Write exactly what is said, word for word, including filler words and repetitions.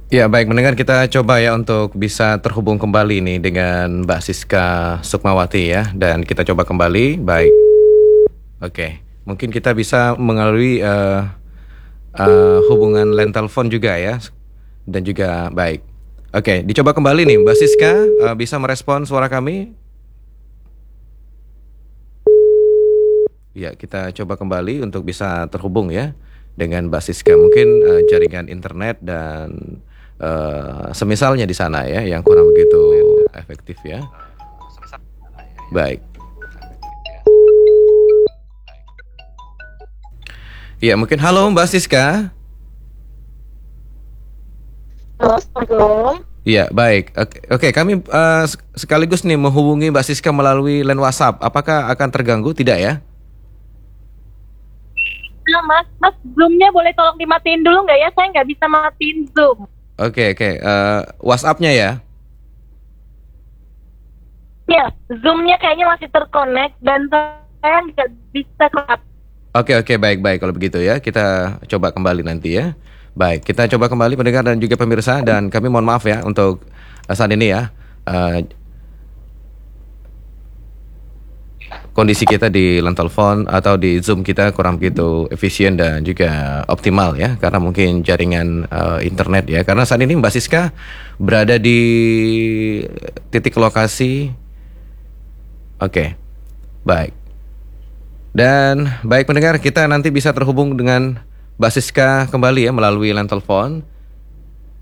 Ya, baik mendengar kita coba ya untuk bisa terhubung kembali nih dengan Mbak Siska Sukmawati ya. Dan kita coba kembali, baik. Oke, mungkin kita bisa mengalami uh, uh, hubungan line telepon juga ya. Dan juga baik. Oke, dicoba kembali nih Mbak Siska, uh, bisa merespon suara kami? Ya, kita coba kembali untuk bisa terhubung ya dengan Mbak Siska. Mungkin uh, jaringan internet dan uh, semisalnya di sana ya yang kurang begitu efektif ya. Baik. Ya, mungkin halo Mbak Siska. Halo, Assalamualaikum. Iya, baik. Oke, oke, kami uh, sekaligus nih menghubungi Mbak Siska melalui line WhatsApp. Apakah akan terganggu? Tidak ya? Nah, Mas, Mas, Zoom-nya boleh tolong dimatiin dulu nggak ya? Saya nggak bisa matiin Zoom. Oke, oke. Uh, WhatsApp-nya ya? Ya, Zoom-nya kayaknya masih terkonek dan saya nggak bisa ke Oke, oke, baik, baik. Kalau begitu ya, kita coba kembali nanti ya. Baik, kita coba kembali pendengar dan juga pemirsa. Dan kami mohon maaf ya untuk uh, saat ini ya. Uh, kondisi kita di line telepon atau di Zoom kita kurang begitu efisien dan juga optimal ya, karena mungkin jaringan uh, internet ya. Karena saat ini Mbak Siska berada di titik lokasi. Oke, baik. Dan baik pendengar, kita nanti bisa terhubung dengan Mbak Siska kembali ya melalui line telepon.